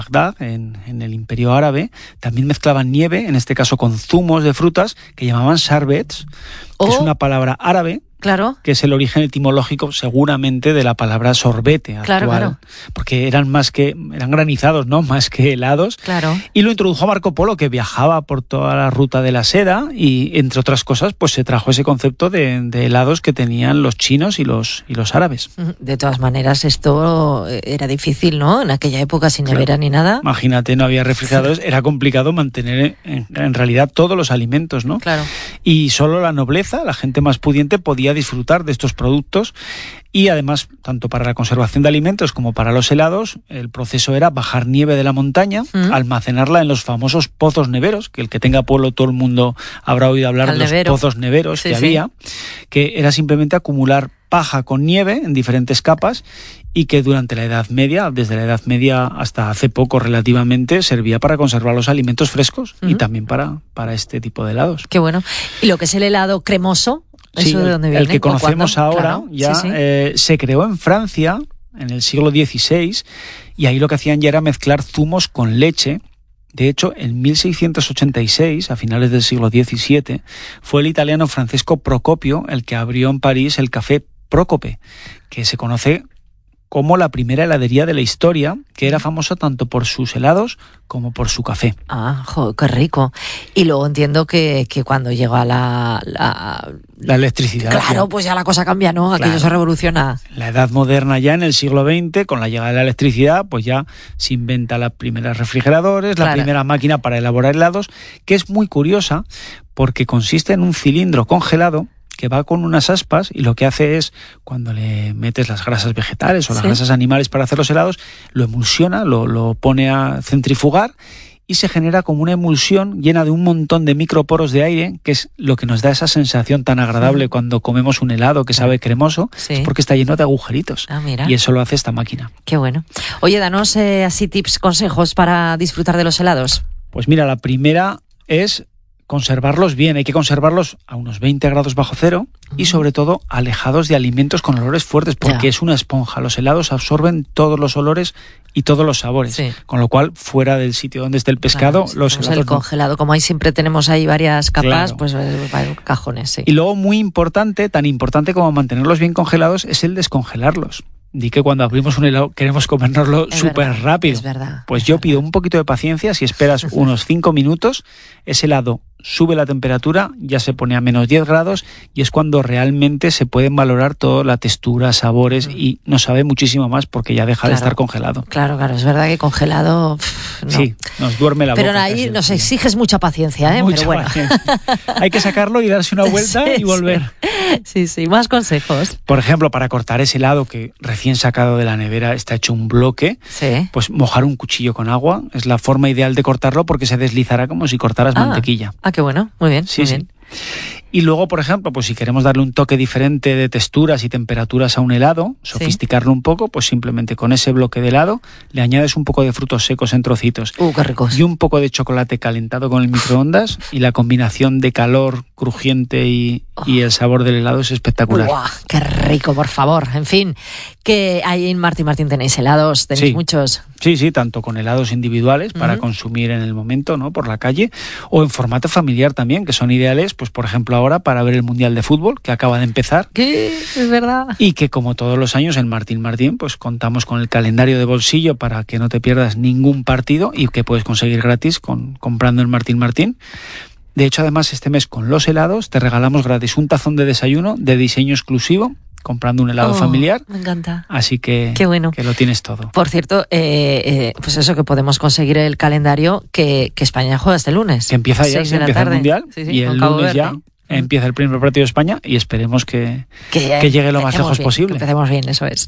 Bagdad, en el Imperio Árabe, también mezclaban nieve, en este caso con zumos de frutas, que llamaban sharbets, que es una palabra árabe, claro, que es el origen etimológico seguramente de la palabra sorbete actual, claro. Porque eran granizados, ¿no? Más que helados. Claro. Y lo introdujo Marco Polo, que viajaba por toda la ruta de la seda y, entre otras cosas, pues se trajo ese concepto de helados que tenían los chinos y los árabes. De todas maneras, esto era difícil, ¿no? En aquella época, sin nevera ni nada. Imagínate, no había refrigeradores, era complicado mantener en realidad todos los alimentos, ¿no? Claro. Y solo la nobleza, la gente más pudiente, podía disfrutar de estos productos y además, tanto para la conservación de alimentos como para los helados, el proceso era bajar nieve de la montaña, almacenarla en los famosos pozos neveros, que el que tenga pueblo, todo el mundo habrá oído hablar de los pozos neveros que había, que era simplemente acumular paja con nieve en diferentes capas y que durante la Edad Media, desde la Edad Media hasta hace poco relativamente, servía para conservar los alimentos frescos y también para este tipo de helados. Qué bueno. ¿Y lo que es el helado cremoso? ¿Eso de dónde viene? El que conocemos ahora se creó en Francia en el siglo XVI y ahí lo que hacían ya era mezclar zumos con leche. De hecho, en 1686, a finales del siglo XVII, fue el italiano Francesco Procopio el que abrió en París el Café Prócope, que se conoce como la primera heladería de la historia, que era famosa tanto por sus helados como por su café. Ah, qué rico. Y luego entiendo que cuando llega la electricidad. Claro, pues ya la cosa cambia, ¿no? Aquello se revoluciona. La edad moderna ya en el siglo XX, con la llegada de la electricidad, pues ya se inventa las primeras refrigeradores, la primera máquina para elaborar helados, que es muy curiosa porque consiste en un cilindro congelado que va con unas aspas y lo que hace es, cuando le metes las grasas vegetales o las grasas animales para hacer los helados, lo emulsiona, lo pone a centrifugar y se genera como una emulsión llena de un montón de microporos de aire, que es lo que nos da esa sensación tan agradable cuando comemos un helado que sabe cremoso, es porque está lleno de agujeritos. Mira. Y eso lo hace esta máquina. Qué bueno. Oye, danos así tips, consejos para disfrutar de los helados. Pues mira, la primera es conservarlos bien, hay que conservarlos a unos 20 grados bajo cero y sobre todo alejados de alimentos con olores fuertes porque es una esponja, los helados absorben todos los olores y todos los sabores, con lo cual fuera del sitio donde esté el pescado, los helados el congelado, como ahí siempre tenemos ahí varias capas, pues cajones, Y luego muy importante, tan importante como mantenerlos bien congelados, es el descongelarlos. Di que cuando abrimos un helado queremos comérnoslo súper rápido. Es verdad. Pues yo pido un poquito de paciencia, si esperas unos 5 minutos, ese helado sube la temperatura, ya se pone a menos 10 grados y es cuando realmente se pueden valorar toda la textura, sabores y nos sabe muchísimo más porque ya deja de estar congelado. Claro, es verdad que congelado no. Sí, nos duerme la boca. Pero ahí nos exiges mucha paciencia, ¿eh? Mucha Pero bueno. paciencia. Hay que sacarlo y darse una vuelta y volver. Sí, más consejos. Por ejemplo, para cortar ese helado que recién sacado de la nevera está hecho un bloque, pues mojar un cuchillo con agua es la forma ideal de cortarlo porque se deslizará como si cortaras mantequilla. Qué bueno, muy bien. Sí. Y luego, por ejemplo, pues si queremos darle un toque diferente de texturas y temperaturas a un helado, sofisticarlo un poco, pues simplemente con ese bloque de helado le añades un poco de frutos secos en trocitos. Qué ricos. Y un poco de chocolate calentado con el microondas y la combinación de calor crujiente y el sabor del helado es espectacular. ¡Qué rico, por favor! En fin, que ahí en Martín tenéis helados, tenéis muchos. Sí, tanto con helados individuales para consumir en el momento, ¿no? Por la calle, o en formato familiar también, que son ideales, pues por ejemplo ahora para ver el Mundial de Fútbol, que acaba de empezar. ¿Qué? Es verdad. Y que como todos los años en Martín, pues contamos con el calendario de bolsillo para que no te pierdas ningún partido y que puedes conseguir gratis comprando en Martín. De hecho, además, este mes con los helados te regalamos gratis un tazón de desayuno de diseño exclusivo comprando un helado familiar. Me encanta. Así que, qué bueno, que lo tienes todo. Por cierto, pues eso, que podemos conseguir el calendario que España juega este lunes. Que empieza ya, empieza el Mundial y el lunes ya empieza el primer partido de España y esperemos que llegue lo más lejos posible. Que empecemos bien, eso es.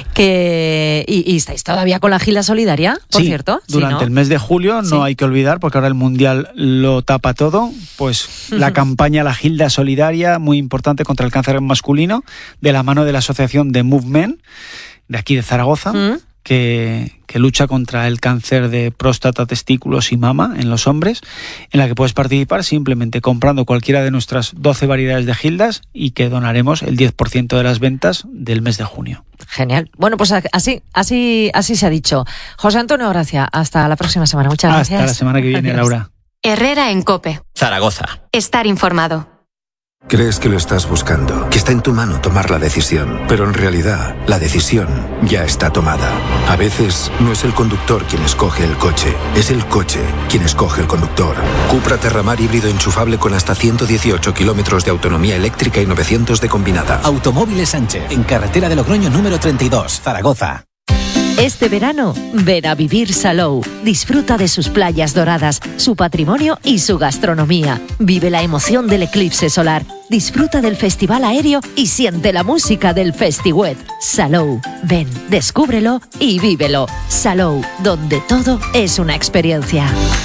¿Y estáis todavía con la Gilda Solidaria, por cierto? Durante el mes de julio, no hay que olvidar, porque ahora el Mundial lo tapa todo, pues la campaña La Gilda Solidaria, muy importante contra el cáncer masculino, de la mano de la asociación The Movement, de aquí de Zaragoza, que lucha contra el cáncer de próstata, testículos y mama en los hombres, en la que puedes participar simplemente comprando cualquiera de nuestras 12 variedades de Gildas y que donaremos el 10% de las ventas del mes de junio. Genial. Bueno, pues así se ha dicho. José Antonio Gracia, hasta la próxima semana. Muchas gracias. Hasta la semana que viene, Laura. Herrera en COPE. Zaragoza. Estar informado. Crees que lo estás buscando, que está en tu mano tomar la decisión, pero en realidad la decisión ya está tomada. A veces no es el conductor quien escoge el coche, es el coche quien escoge el conductor. Cupra Terramar híbrido enchufable con hasta 118 kilómetros de autonomía eléctrica y 900 de combinada. Automóviles Sánchez, en carretera de Logroño número 32, Zaragoza. Este verano, ven a vivir Salou. Disfruta de sus playas doradas, su patrimonio y su gastronomía. Vive la emoción del eclipse solar. Disfruta del festival aéreo y siente la música del FestiWet. Salou. Ven, descúbrelo y vívelo. Salou, donde todo es una experiencia.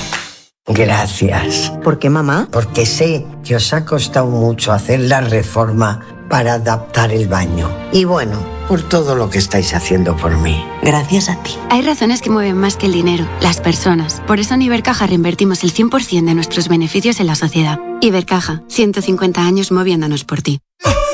Gracias. ¿Por qué, mamá? Porque sé que os ha costado mucho hacer la reforma para adaptar el baño. Y bueno, por todo lo que estáis haciendo por mí. Gracias a ti. Hay razones que mueven más que el dinero, las personas. Por eso en Ibercaja reinvertimos el 100% de nuestros beneficios en la sociedad. Ibercaja, 150 años moviéndonos por ti.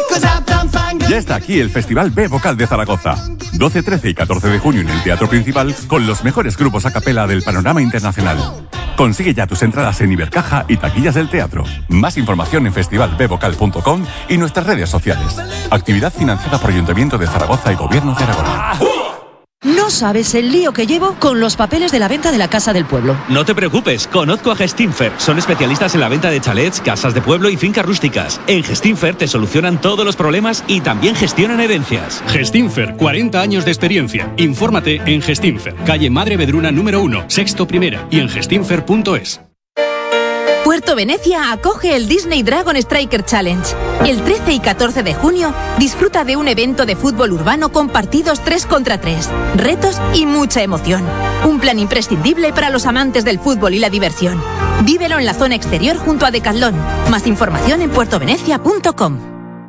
Ya está aquí el Festival B Vocal de Zaragoza. 12, 13 y 14 de junio en el Teatro Principal con los mejores grupos a capela del panorama internacional. Consigue ya tus entradas en Ibercaja y taquillas del teatro. Más información en festivalbvocal.com y nuestras redes sociales. Actividad financiada por Ayuntamiento de Zaragoza y Gobierno de Aragón. No sabes el lío que llevo con los papeles de la venta de la Casa del Pueblo. No te preocupes, conozco a Gestinfer. Son especialistas en la venta de chalets, casas de pueblo y fincas rústicas. En Gestinfer te solucionan todos los problemas y también gestionan herencias. Gestinfer, 40 años de experiencia. Infórmate en Gestinfer, calle Madre Vedruna número 1, sexto primera y en gestinfer.es. Puerto Venecia acoge el Disney Dragon Striker Challenge. El 13 y 14 de junio disfruta de un evento de fútbol urbano con partidos 3 contra 3, retos y mucha emoción. Un plan imprescindible para los amantes del fútbol y la diversión. Vívelo en la zona exterior junto a Decathlon. Más información en puertovenecia.com.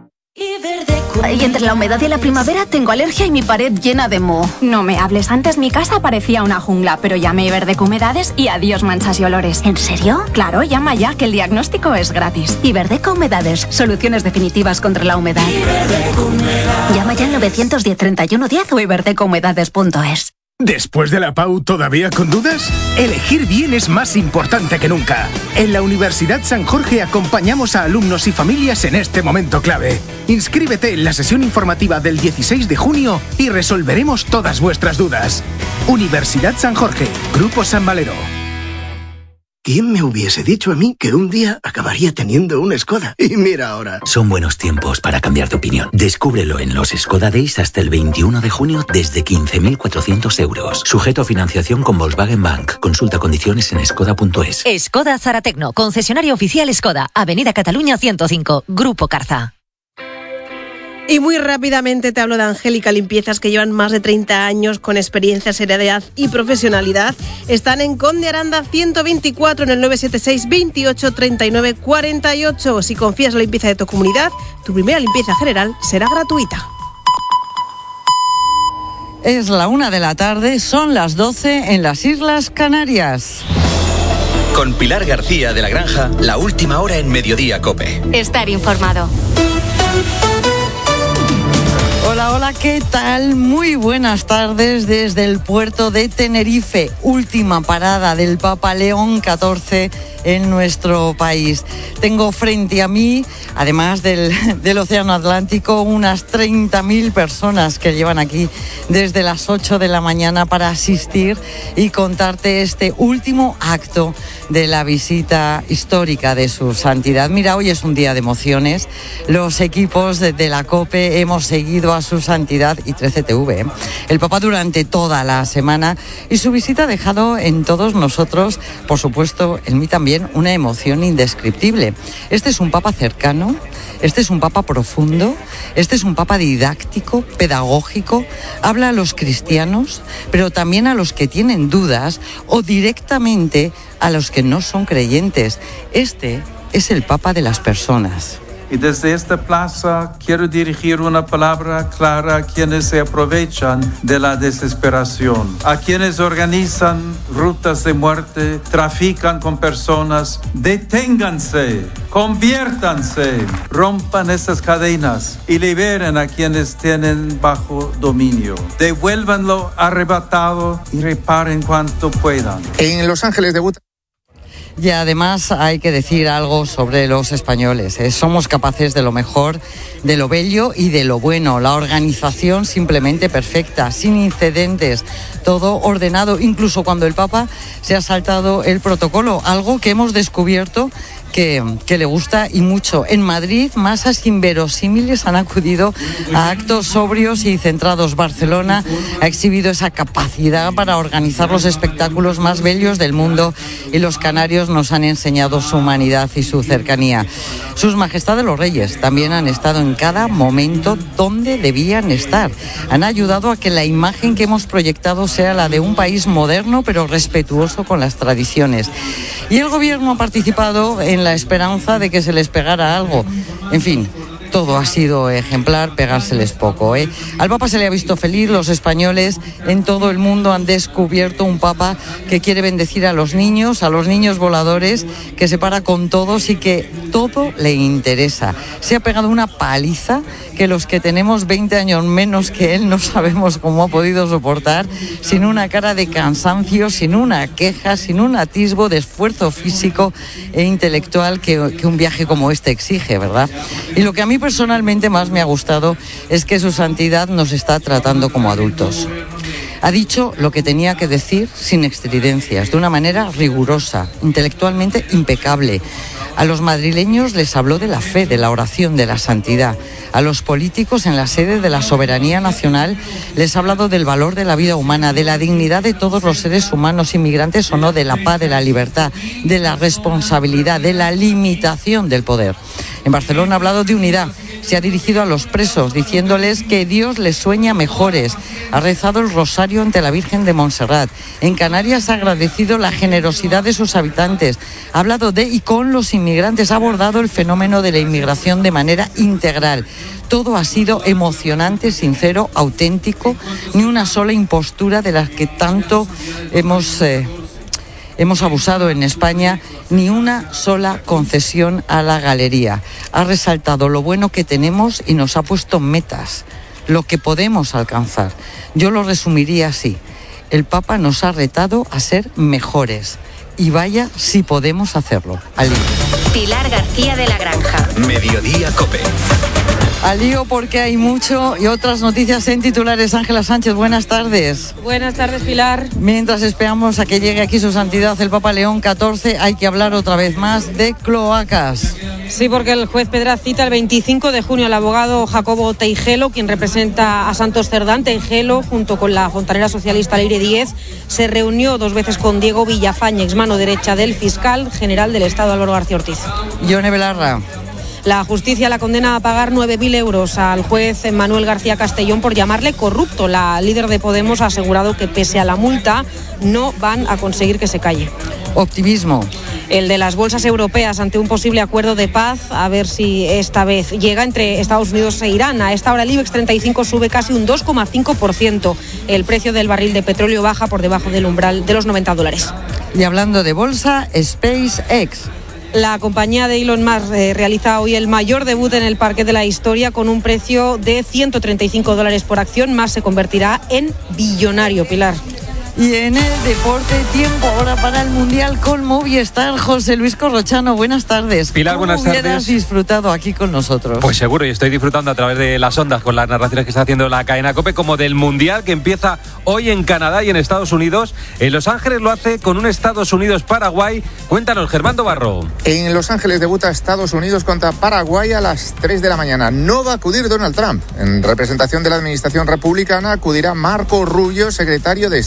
Y entre la humedad y la primavera tengo alergia y mi pared llena de moho. No me hables, antes mi casa parecía una jungla, pero llamé a Iberdeco Humedades y adiós manchas y olores. ¿En serio? Claro, llama ya, que el diagnóstico es gratis. Iberdeco Humedades, soluciones definitivas contra la humedad. Llama ya al 910-3110 o iberdecohumedades.es. ¿Después de la PAU todavía con dudas? Elegir bien es más importante que nunca. En la Universidad San Jorge acompañamos a alumnos y familias en este momento clave. Inscríbete en la sesión informativa del 16 de junio y resolveremos todas vuestras dudas. Universidad San Jorge, Grupo San Valero. ¿Quién me hubiese dicho a mí que un día acabaría teniendo un Skoda? Y mira ahora. Son buenos tiempos para cambiar de opinión. Descúbrelo en los Skoda Days hasta el 21 de junio desde 15.400 euros. Sujeto a financiación con Volkswagen Bank. Consulta condiciones en skoda.es. Skoda Zaratecno, concesionario oficial Skoda, Avenida Cataluña 105, Grupo Carza. Y muy rápidamente te hablo de Angélica Limpiezas, que llevan más de 30 años con experiencia, seriedad y profesionalidad. Están en Conde Aranda 124 en el 976 28 39 48. Si confías en la limpieza de tu comunidad, tu primera limpieza general será gratuita. Es la 1 de la tarde, son las 12 en las Islas Canarias. Con Pilar García de la Granja, la última hora en Mediodía COPE. Estar informado. Hola, hola, ¿qué tal? Muy buenas tardes desde el puerto de Tenerife, última parada del Papa León XIV en nuestro país. Tengo frente a mí, además del Océano Atlántico, unas 30.000 personas que llevan aquí desde las 8 de la mañana para asistir y contarte este último acto de la visita histórica de su santidad. Mira, hoy es un día de emociones. Los equipos de la COPE hemos seguido a su santidad y 13TV, el Papa durante toda la semana, y su visita ha dejado en todos nosotros, por supuesto en mí también, una emoción indescriptible. Este es un Papa cercano, este es un Papa profundo, este es un Papa didáctico, pedagógico, habla a los cristianos, pero también a los que tienen dudas o directamente a los que no son creyentes. Este es el Papa de las personas. Y desde esta plaza quiero dirigir una palabra clara a quienes se aprovechan de la desesperación, a quienes organizan rutas de muerte, trafican con personas. Deténganse, conviértanse, rompan esas cadenas y liberen a quienes tienen bajo dominio. Devuélvanlo arrebatado y reparen cuanto puedan. En Los Ángeles debuta. Y además hay que decir algo sobre los españoles. Somos capaces de lo mejor, de lo bello y de lo bueno. La organización simplemente perfecta, sin incidentes, todo ordenado, incluso cuando el Papa se ha saltado el protocolo, algo que hemos descubierto que le gusta y mucho. En Madrid, masas inverosímiles han acudido a actos sobrios y centrados. Barcelona ha exhibido esa capacidad para organizar los espectáculos más bellos del mundo y los canarios nos han enseñado su humanidad y su cercanía. Sus Majestades los Reyes también han estado en cada momento donde debían estar. Han ayudado a que la imagen que hemos proyectado sea la de un país moderno pero respetuoso con las tradiciones. Y el gobierno ha participado en la esperanza de que se les pegara algo. En fin, todo ha sido ejemplar, pegárseles poco, ¿eh? Al Papa se le ha visto feliz. Los españoles en todo el mundo han descubierto un Papa que quiere bendecir a los niños voladores, que se para con todos y que todo le interesa. Se ha pegado una paliza que los que tenemos 20 años menos que él no sabemos cómo ha podido soportar, sin una cara de cansancio, sin una queja, sin un atisbo de esfuerzo físico e intelectual que un viaje como este exige, ¿verdad? Y lo que a mí personalmente más me ha gustado es que su santidad nos está tratando como adultos. Ha dicho lo que tenía que decir sin extridencias, de una manera rigurosa, intelectualmente impecable. A los madrileños les habló de la fe, de la oración, de la santidad. A los políticos en la sede de la soberanía nacional les ha hablado del valor de la vida humana, de la dignidad de todos los seres humanos, inmigrantes o no, de la paz, de la libertad, de la responsabilidad, de la limitación del poder. En Barcelona ha hablado de unidad. Se ha dirigido a los presos diciéndoles que Dios les sueña mejores. Ha rezado el rosario ante la Virgen de Montserrat. En Canarias ha agradecido la generosidad de sus habitantes. Ha hablado de y con los inmigrantes. Ha abordado el fenómeno de la inmigración de manera integral. Todo ha sido emocionante, sincero, auténtico. Ni una sola impostura de las que tanto hemos abusado en España, ni una sola concesión a la galería. Ha resaltado lo bueno que tenemos y nos ha puesto metas, lo que podemos alcanzar. Yo lo resumiría así: el Papa nos ha retado a ser mejores. Y vaya si podemos hacerlo. Al lío. Pilar García de la Granja. Mediodía COPE. Al lío porque hay mucho y otras noticias en titulares. Ángela Sánchez, buenas tardes. Buenas tardes, Pilar. Mientras esperamos a que llegue aquí su santidad el Papa León XIV, hay que hablar otra vez más de cloacas. Sí, porque el juez Pedraz cita el 25 de junio al abogado Jacobo Teijelo, quien representa a Santos Cerdán. Teijelo, junto con la fontanera socialista Leire Díez, se reunió 2 veces con Diego Villafañe, ex mano derecha del fiscal general del Estado Álvaro García Ortiz. Yone Belarra. La justicia la condena a pagar 9.000 euros al juez Manuel García Castellón por llamarle corrupto. La líder de Podemos ha asegurado que pese a la multa no van a conseguir que se calle. Optimismo. El de las bolsas europeas ante un posible acuerdo de paz, a ver si esta vez llega, entre Estados Unidos e Irán. A esta hora el IBEX 35 sube casi un 2,5%. El precio del barril de petróleo baja por debajo del umbral de los $90. Y hablando de bolsa, SpaceX. La compañía de Elon Musk realiza hoy el mayor debut en el parque de la historia con un precio de $135 por acción. Musk se convertirá en billonario, Pilar. Y en el deporte, tiempo ahora para el Mundial con Movistar. José Luis Corrochano, buenas tardes. Pilar, buenas tardes. ¿Cómo hubieras disfrutado aquí con nosotros? Pues seguro, y estoy disfrutando a través de las ondas con las narraciones que está haciendo la cadena COPE, como del Mundial que empieza hoy en Canadá y en Estados Unidos. En Los Ángeles lo hace con un Estados Unidos-Paraguay. Cuéntanos, Germán Barro. En Los Ángeles debuta Estados Unidos contra Paraguay a las 3 de la mañana. No va a acudir Donald Trump. En representación de la administración republicana acudirá Marco Rubio, secretario de Estado.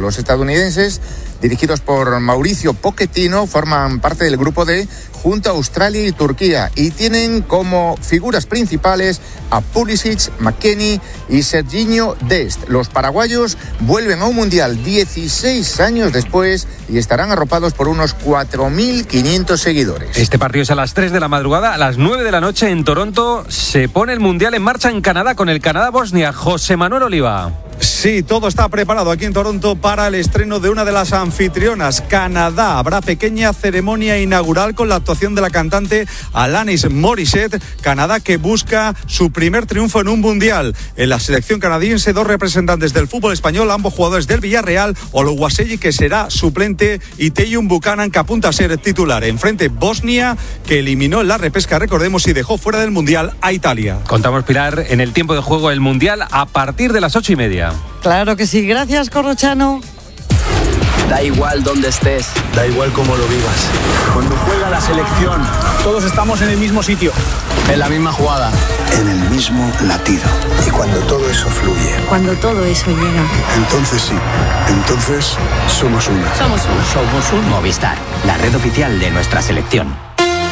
Los estadounidenses, dirigidos por Mauricio Pochettino, forman parte del grupo D junto a Australia y Turquía y tienen como figuras principales a Pulisic, McKennie y Serginho Dest. Los paraguayos vuelven a un mundial 16 años después y estarán arropados por unos 4.500 seguidores. Este partido es a las 3 de la madrugada, a las 9 de la noche en Toronto. Se pone el mundial en marcha en Canadá con el Canadá-Bosnia. José Manuel Oliva. Sí, todo está preparado aquí en Toronto para el estreno de una de las anfitrionas, Canadá. Habrá pequeña ceremonia inaugural con la actuación de la cantante Alanis Morissette. Canadá que busca su primer triunfo en un mundial. En la selección canadiense, 2 representantes del fútbol español, ambos jugadores del Villarreal, Oluwaseyi, que será suplente, y Teyun Buchanan, que apunta a ser titular. Enfrente, Bosnia, que eliminó en la repesca, recordemos, y dejó fuera del mundial a Italia. Contamos, Pilar, en el tiempo de juego del mundial a partir de las 8:30. Claro que sí, gracias, Corrochano. Da igual dónde estés, da igual cómo lo vivas. Cuando juega la selección, todos estamos en el mismo sitio, en la misma jugada, en el mismo latido. Y cuando todo eso fluye, cuando todo eso llega, entonces sí, entonces somos uno. Somos un Movistar, la red oficial de nuestra selección.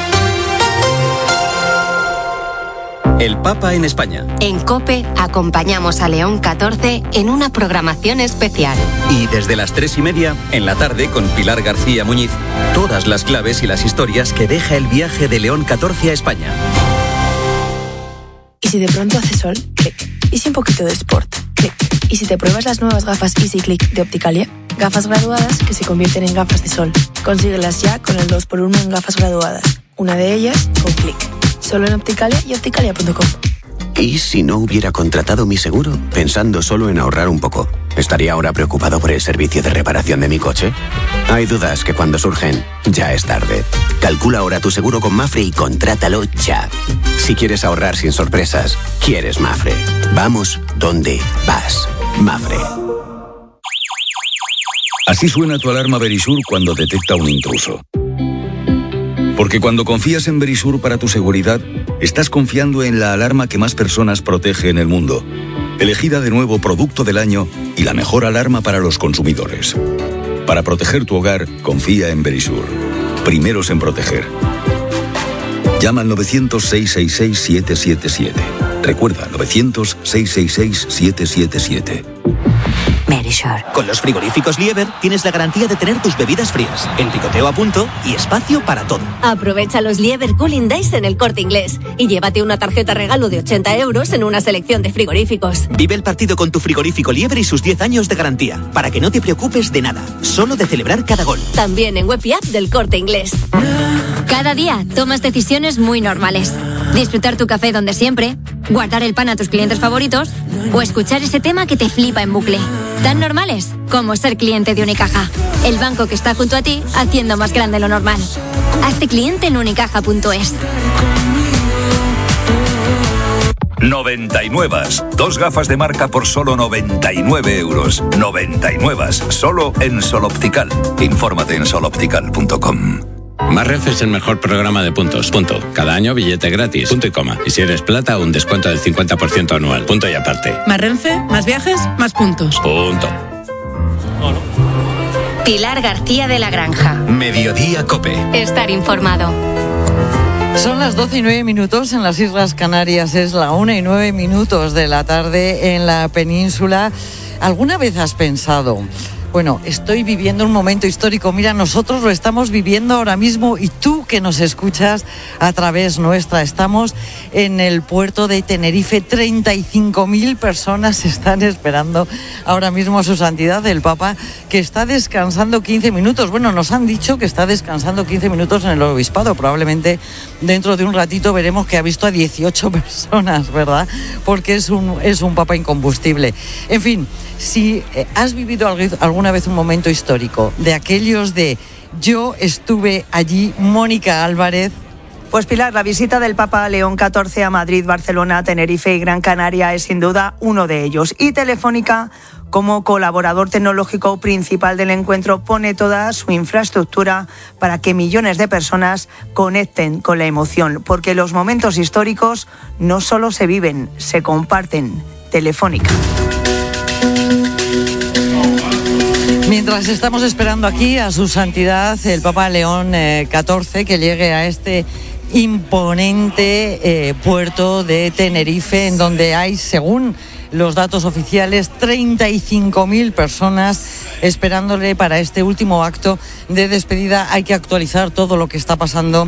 El Papa en España. En COPE acompañamos a León XIV en una programación especial. Y desde las 3:30, en la tarde, con Pilar García Muñiz, todas las claves y las historias que deja el viaje de León XIV a España. ¿Y si de pronto hace sol? Clic. ¿Y si un poquito de sport? Clic. ¿Y si te pruebas las nuevas gafas Easy Click de Opticalia? Gafas graduadas que se convierten en gafas de sol. Consíguelas ya con el 2x1 en gafas graduadas. Una de ellas con Clic. Solo en Opticalia y opticalia.com. ¿Y si no hubiera contratado mi seguro, pensando solo en ahorrar un poco? ¿Estaría ahora preocupado por el servicio de reparación de mi coche? Hay dudas que cuando surgen, ya es tarde. Calcula ahora tu seguro con Mafre y contrátalo ya. Si quieres ahorrar sin sorpresas, quieres Mafre. Vamos donde vas. Mafre. Así suena tu alarma Verisur cuando detecta un intruso. Porque cuando confías en Verisur para tu seguridad, estás confiando en la alarma que más personas protege en el mundo. Elegida de nuevo Producto del Año y la mejor alarma para los consumidores. Para proteger tu hogar, confía en Verisur. Primeros en proteger. Llama al 900-666-777. Recuerda, 900-666-777. Verisur. Con los frigoríficos Lieber tienes la garantía de tener tus bebidas frías, el picoteo a punto y espacio para todo. Aprovecha los Lieber Cooling Days en El Corte Inglés y llévate una tarjeta regalo de 80 euros en una selección de frigoríficos. Vive el partido con tu frigorífico Lieber y sus 10 años de garantía, para que no te preocupes de nada, solo de celebrar cada gol. También en web y app del Corte Inglés. Cada día tomas decisiones muy normales. Disfrutar tu café donde siempre, guardar el pan a tus clientes favoritos o escuchar ese tema que te flipa en bucle. Tan normales como ser cliente de Unicaja, el banco que está junto a ti haciendo más grande lo normal. Hazte cliente en unicaja.es. 99. 2 gafas de marca por solo 99 euros. 99. Solo en Sol Optical. Infórmate en soloptical.com. Más Renfe es el mejor programa de puntos. Punto. Cada año billete gratis. Punto y coma. Y si eres plata, un descuento del 50% anual. Punto y aparte. Más Renfe, más viajes, más puntos. Punto. Pilar García de la Granja. Mediodía COPE. Estar informado. Son las 12:09 en las Islas Canarias. Es la 1:09 de la tarde en la península. ¿Alguna vez has pensado? Bueno, estoy viviendo un momento histórico. Mira, nosotros lo estamos viviendo ahora mismo y tú que nos escuchas a través nuestra. Estamos en el puerto de Tenerife. 35.000 personas están esperando ahora mismo a su santidad el Papa, que está descansando 15 minutos. Bueno, nos han dicho que está descansando 15 minutos en el obispado. Probablemente dentro de un ratito veremos que ha visto a 18 personas, ¿verdad? Porque es un Papa incombustible. En fin, si has vivido alguna vez un momento histórico de aquellos de yo estuve allí, Mónica Álvarez. Pues Pilar, la visita del Papa León XIV a Madrid, Barcelona, Tenerife y Gran Canaria es sin duda uno de ellos. Y Telefónica, como colaborador tecnológico principal del encuentro, pone toda su infraestructura para que millones de personas conecten con la emoción, porque los momentos históricos no solo se viven, se comparten. Telefónica. Mientras estamos esperando aquí a su santidad, el Papa León XIV, que llegue a este imponente puerto de Tenerife, en donde hay, según los datos oficiales, 35.000 personas esperándole para este último acto de despedida. Hay que actualizar todo lo que está pasando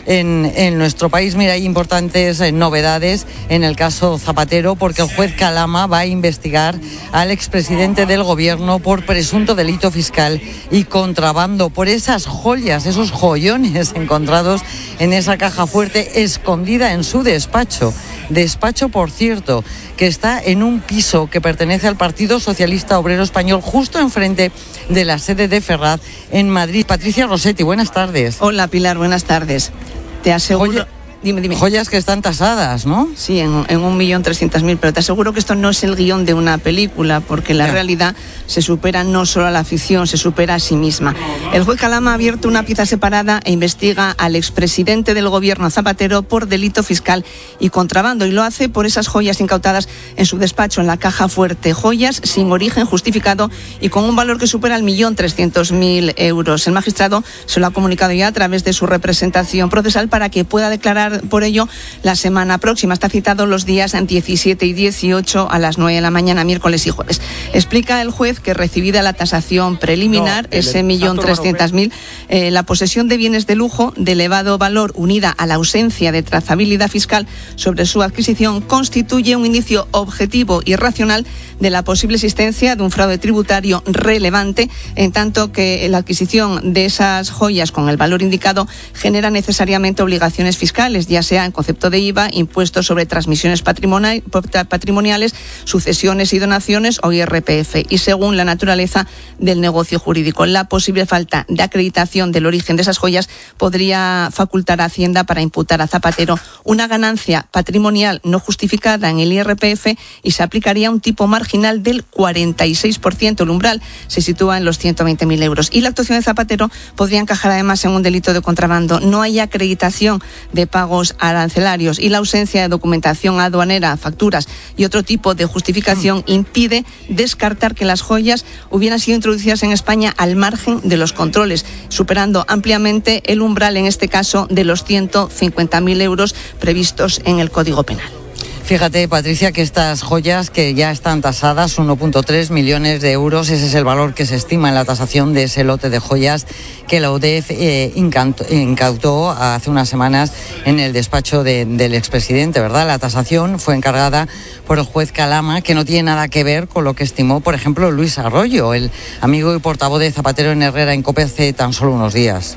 en nuestro país. Mira, hay importantes novedades en el caso Zapatero, porque el juez Calama va a investigar al expresidente del gobierno por presunto delito fiscal y contrabando, por esas joyas, esos joyones encontrados en esa caja fuerte escondida en su despacho. Despacho, por cierto, que está en un piso que pertenece al Partido Socialista Obrero Español, justo enfrente de la sede de Ferraz en Madrid. Patricia Rossetti, buenas tardes. Hola, Pilar, buenas tardes. Te aseguro... Dime. Joyas que están tasadas, ¿no? Sí, en 1.300.000, pero te aseguro que esto no es el guión de una película, porque la realidad se supera no solo a la ficción, se supera a sí misma. El juez Calama ha abierto una pieza separada e investiga al expresidente del gobierno Zapatero por delito fiscal y contrabando, y lo hace por esas joyas incautadas en su despacho, en la caja fuerte, joyas sin origen justificado y con un valor que supera el 1.300.000 euros. El magistrado se lo ha comunicado ya a través de su representación procesal para que pueda declarar por ello la semana próxima. Está citado los días 17 y 18 a las 9 de la mañana, miércoles y jueves. Explica el juez que, recibida la tasación preliminar, ese 1.300.000, la posesión de bienes de lujo de elevado valor unida a la ausencia de trazabilidad fiscal sobre su adquisición constituye un indicio objetivo y racional de la posible existencia de un fraude tributario relevante, en tanto que la adquisición de esas joyas con el valor indicado genera necesariamente obligaciones fiscales, ya sea en concepto de IVA, impuestos sobre transmisiones patrimoniales, sucesiones y donaciones o IRPF, y según la naturaleza del negocio jurídico. La posible falta de acreditación del origen de esas joyas podría facultar a Hacienda para imputar a Zapatero una ganancia patrimonial no justificada en el IRPF y se aplicaría un tipo marginal del 46%. El umbral se sitúa en los 120.000 euros. Y la actuación de Zapatero podría encajar además en un delito de contrabando. No hay acreditación de pagos arancelarios y la ausencia de documentación aduanera, facturas y otro tipo de justificación impide descartar que las joyas hubieran sido introducidas en España al margen de los controles, superando ampliamente el umbral, en este caso, de los 150.000 euros previstos en el Código Penal. Fíjate, Patricia, que estas joyas que ya están tasadas, 1.3 millones de euros, ese es el valor que se estima en la tasación de ese lote de joyas que la UDEF incautó hace unas semanas en el despacho del expresidente, ¿verdad? La tasación fue encargada por el juez Calama, que no tiene nada que ver con lo que estimó, por ejemplo, Luis Arroyo, el amigo y portavoz de Zapatero en Herrera en COPE hace tan solo unos días.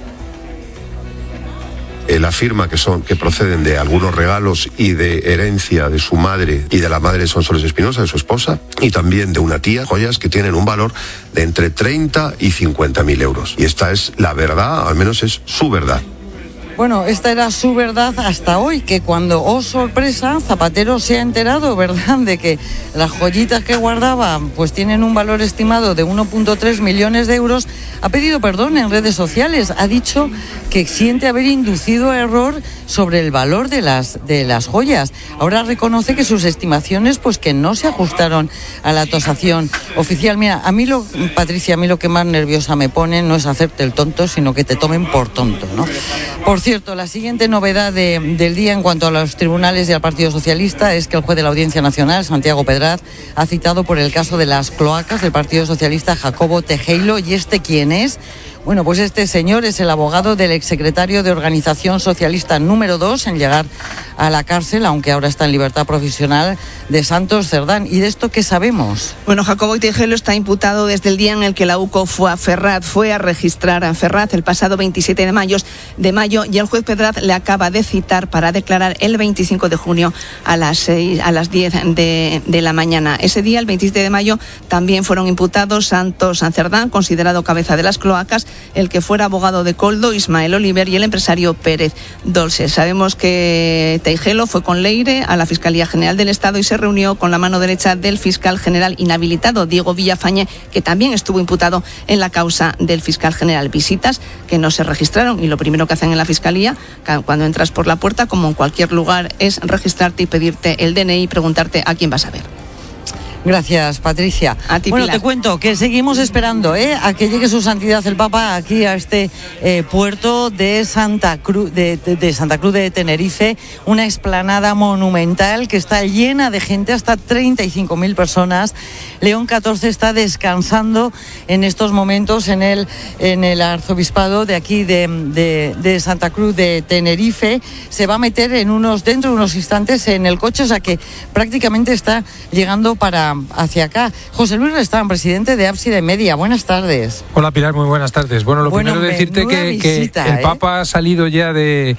Él afirma que proceden de algunos regalos y de herencia de su madre y de la madre de Sonsoles Espinosa, de su esposa, y también de una tía, joyas que tienen un valor de entre 30 y 50.000 euros. Y esta es la verdad, al menos es su verdad. Bueno, esta era su verdad hasta hoy, que cuando, oh sorpresa, Zapatero se ha enterado, ¿verdad?, de que las joyitas que guardaba pues tienen un valor estimado de 1.3 millones de euros, ha pedido perdón en redes sociales, ha dicho que siente haber inducido a error sobre el valor de las joyas. Ahora reconoce que sus estimaciones pues que no se ajustaron a la tasación oficial. Mira, Patricia, a mí lo que más nerviosa me pone no es hacerte el tonto, sino que te tomen por tonto, ¿no? Por cierto, la siguiente novedad del día en cuanto a los tribunales y al Partido Socialista es que el juez de la Audiencia Nacional, Santiago Pedraz, ha citado por el caso de las cloacas del Partido Socialista Jacobo Tejero. ¿Y este quién es? Bueno, pues este señor es el abogado del exsecretario de Organización Socialista número 2 en llegar a la cárcel, aunque ahora está en libertad provisional, de Santos Cerdán. ¿Y de esto qué sabemos? Bueno, Jacobo Tejero está imputado desde el día en el que la UCO fue a registrar a Ferraz el pasado 27 de mayo, y el juez Pedraz le acaba de citar para declarar el 25 de junio a las 10 de la mañana. Ese día, el 27 de mayo, también fueron imputados Santos Cerdán, considerado cabeza de las cloacas, el que fuera abogado de Coldo, Ismael Oliver, y el empresario Pérez Dolce. Sabemos que Tejero fue con Leire a la Fiscalía General del Estado y se reunió con la mano derecha del fiscal general inhabilitado, Diego Villafañe, que también estuvo imputado en la causa del fiscal general. Visitas que no se registraron, y lo primero que hacen en la Fiscalía, cuando entras por la puerta, como en cualquier lugar, es registrarte y pedirte el DNI y preguntarte a quién vas a ver. Gracias, Patricia. A ti, bueno, Pilar. te cuento que seguimos esperando a que llegue su santidad el Papa aquí a este puerto de Santa Cruz de Santa Cruz de Tenerife, una explanada monumental que está llena de gente, hasta 35.000 personas. León XIV está descansando en estos momentos en el arzobispado de aquí de Santa Cruz de Tenerife. Se va a meter dentro de unos instantes en el coche, o sea que prácticamente está llegando hacia acá. José Luis Restán, presidente de Ábside Media, buenas tardes. Hola Pilar, muy buenas tardes. Bueno, primero decirte que el Papa ha salido ya de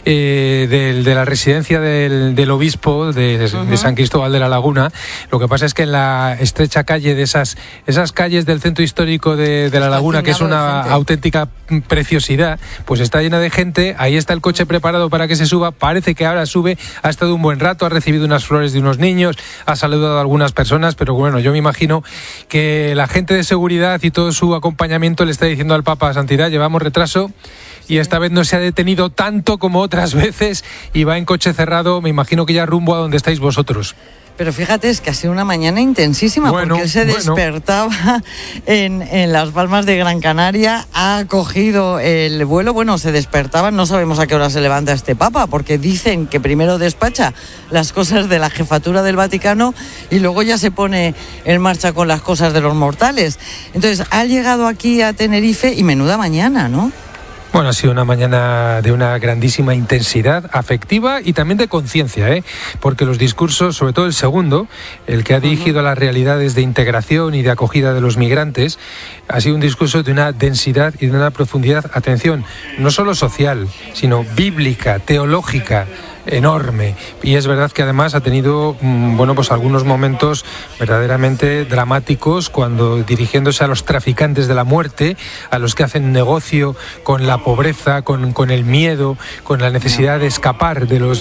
la residencia del obispo de San Cristóbal de la Laguna. Lo que pasa es que en la estrecha calle de esas calles del centro histórico de la Laguna, que es una auténtica preciosidad, pues está llena de gente. Ahí está el coche preparado para que se suba. Parece que ahora sube, ha estado un buen rato, ha recibido unas flores de unos niños, ha saludado a algunas personas, pero bueno, yo me imagino que la gente de seguridad y todo su acompañamiento le está diciendo al Papa: Santidad, llevamos retraso y esta vez no se ha detenido tanto como otras veces y va en coche cerrado, me imagino que ya rumbo a donde estáis vosotros. Pero fíjate, es que ha sido una mañana intensísima, porque él se despertaba en Las Palmas de Gran Canaria, ha cogido el vuelo, se despertaba, no sabemos a qué hora se levanta este Papa, porque dicen que primero despacha las cosas de la jefatura del Vaticano y luego ya se pone en marcha con las cosas de los mortales. Entonces, ha llegado aquí a Tenerife y menuda mañana, ¿no? Bueno, ha sido una mañana de una grandísima intensidad afectiva y también de conciencia, porque los discursos, sobre todo el segundo, el que ha dirigido a las realidades de integración y de acogida de los migrantes, ha sido un discurso de una densidad y de una profundidad, atención, no solo social, sino bíblica, teológica, enorme. Y es verdad que además ha tenido pues algunos momentos verdaderamente dramáticos, cuando dirigiéndose a los traficantes de la muerte, a los que hacen negocio con la pobreza, con el miedo, con la necesidad de escapar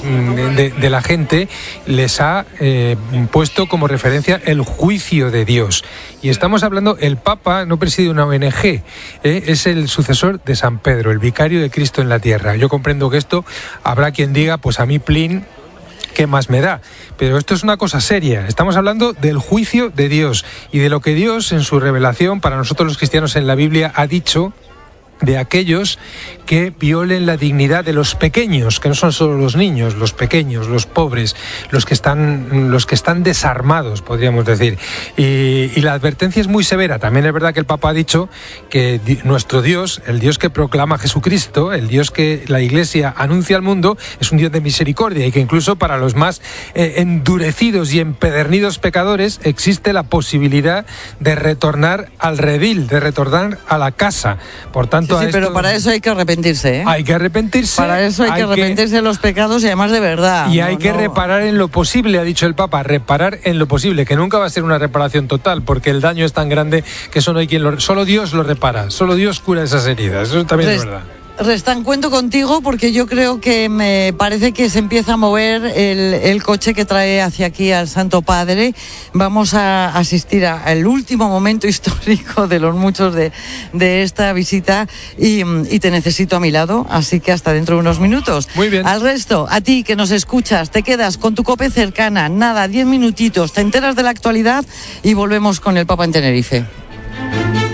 de la gente, les ha puesto como referencia el juicio de Dios. Y estamos hablando, el Papa no preside una ONG, es el sucesor de San Pedro, el vicario de Cristo en la tierra. Yo comprendo que esto habrá quien diga, pues a mí plin, ¿qué más me da? Pero esto es una cosa seria. Estamos hablando del juicio de Dios y de lo que Dios en su revelación para nosotros los cristianos en la Biblia ha dicho de aquellos que violen la dignidad de los pequeños, que no son solo los niños, los pequeños, los pobres, los que están desarmados, podríamos decir. Y la advertencia es muy severa. También es verdad que el Papa ha dicho que nuestro Dios, el Dios que proclama Jesucristo, el Dios que la Iglesia anuncia al mundo, es un Dios de misericordia, y que incluso para los más endurecidos y empedernidos pecadores existe la posibilidad de retornar al redil, de retornar a la casa. Por tanto, pero para eso hay que arrepentirse, Hay que arrepentirse. Para eso hay que arrepentirse de los pecados y además de verdad. Y hay que reparar en lo posible, ha dicho el Papa, reparar en lo posible, que nunca va a ser una reparación total, porque el daño es tan grande que solo Dios lo repara, solo Dios cura esas heridas. Eso también es verdad. Restán, cuento contigo porque yo creo que me parece que se empieza a mover el coche que trae hacia aquí al Santo Padre. Vamos a asistir al último momento histórico de los muchos de esta visita y te necesito a mi lado, así que hasta dentro de unos minutos. Muy bien. Al resto, a ti que nos escuchas, te quedas con tu COPE cercana, 10 minutitos, te enteras de la actualidad y volvemos con el Papa en Tenerife.